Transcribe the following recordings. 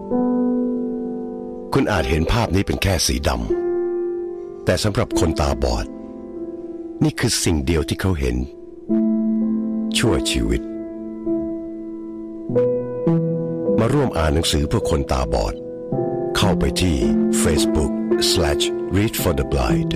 คุณอาจเห็นภาพนี้เป็นแค่สีดำแต่สำหรับคนตาบอดนี่คือสิ่งเดียวที่เขาเห็นชั่วชีวิตมาร่วมอ่านหนังสือเพื่อคนตาบอดเข้าไปที่ Facebook/Read for the Blind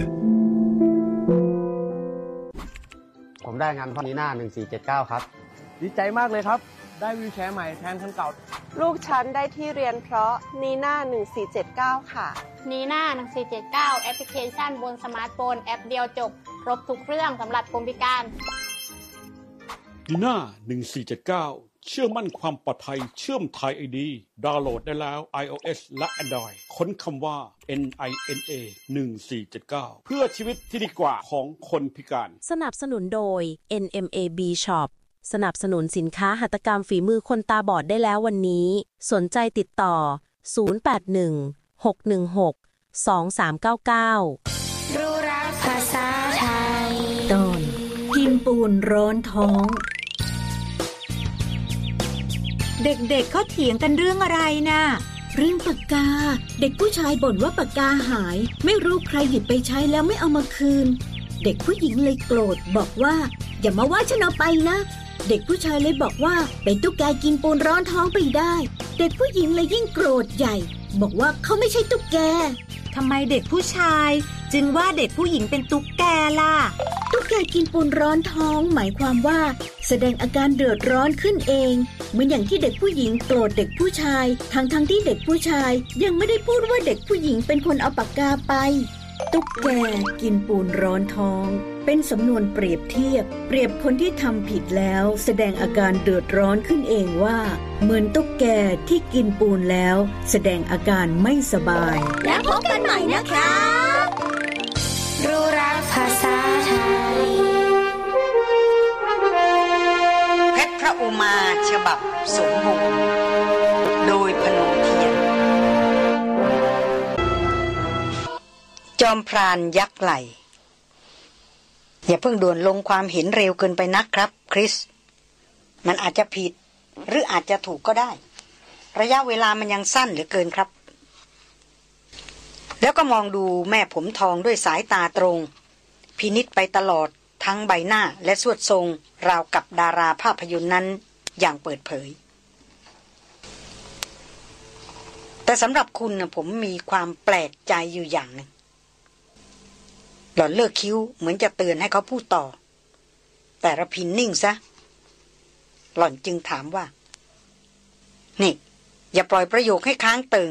ผมได้งานนีน่า1479ครับดีใจมากเลยครับได้วีลแชร์ใหม่แทนคันเก่าลูกฉันได้ที่เรียนเพราะนีน่า1479ค่ะนีน่า1479แอปพลิเคชันบนสมาร์ทโฟนแอปเดียวจบครบทุกเรื่องสำหรับคนพิการนีน่า1479เชื่อมั่นความปลอดภัยเชื่อมไทย ID ดาวน์โหลดได้แล้ว iOS และ Android ค้นคำว่า NINA 1479เพื่อชีวิตที่ดีกว่าของคนพิการสนับสนุนโดย NMAB Shop สนับสนุนสินค้าหัตถกรรมฝีมือคนตาบอดได้แล้ววันนี้สนใจติดต่อ0816162399 รู้รักภาษาไทยตอนกินปูนร้อนท้องเด็กๆ เขาเถียงกันเรื่องอะไรนะเรื่องปากกาเด็กผู้ชายบ่นว่าปากกาหายไม่รู้ใครหยิบไปใช้แล้วไม่เอามาคืนเด็กผู้หญิงเลยโกรธบอกว่าอย่ามาว่าฉันเอาไปนะเด็กผู้ชายเลยบอกว่าเป็นตุ๊กแกกินปูนร้อนท้องไปได้เด็กผู้หญิงเลยยิ่งโกรธใหญ่บอกว่าเขาไม่ใช่ตุ๊กแกทำไมเด็กผู้ชายจึงว่าเด็กผู้หญิงเป็นตุ๊กแกล่ะตุ๊กแกกินปูนร้อนท้องหมายความว่าแสดงอาการเดือดร้อนขึ้นเองเหมือนอย่างที่เด็กผู้หญิงโกรธเด็กผู้ชายทั้งที่เด็กผู้ชายยังไม่ได้พูดว่าเด็กผู้หญิงเป็นคนเอาปากกาไปตุ๊กแกกินปูนร้อนท้องเป็นสำนวนเปรียบเทียบเปรียบคนที่ทำผิดแล้วแสดงอาการเดือดร้อนขึ้นเองว่าเหมือนตุ๊กแกที่กินปูนแล้วแสดงอาการไม่สบายแล้วพบกันใหม่นะครับรู้รักภาษาไทยเพชรพระอุมาฉบับสมบูรณ์โดยพนมเทียนจอมพรานยักษ์ไหลอย่าเพิ่งด่วนลงความเห็นเร็วเกินไปนักครับคริสมันอาจจะผิดหรืออาจจะถูกก็ได้ระยะเวลามันยังสั้นเหลือเกินครับแล้วก็มองดูแม่ผมทองด้วยสายตาตรงพินิจไปตลอดทั้งใบหน้าและสวดทรงราวกับดาราภาพยนตร์นั้นอย่างเปิดเผยแต่สำหรับคุณนะผมมีความแปลกใจอยู่อย่างหนึ่งหล่อนเลิกคิ้วเหมือนจะเตือนให้เขาพูดต่อแต่ระพินนิ่งซะหล่อนจึงถามว่านี่อย่าปล่อยประโยคให้ค้างเติ่ง